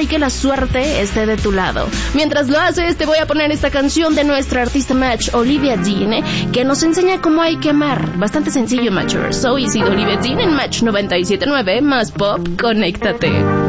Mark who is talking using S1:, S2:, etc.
S1: y que la suerte esté de tu lado. Mientras lo haces, te voy a poner esta canción de nuestra artista Match, Olivia Dean, que nos enseña cómo hay que amar. Bastante sencillo, Matchers. So easy de Olivia Dean en Match 97.9, más pop, conéctate.